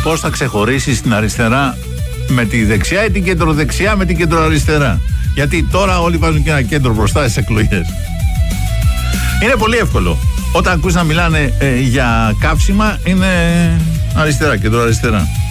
πώς θα ξεχωρίσεις την αριστερά με τη δεξιά ή την κεντροδεξιά με την κεντροαριστερά. Γιατί τώρα όλοι βάζουν και ένα κέντρο μπροστά στις εκλογές. Είναι πολύ εύκολο. Όταν ακούς να μιλάνε για καύσιμα, είναι αριστερά, κεντροαριστερά.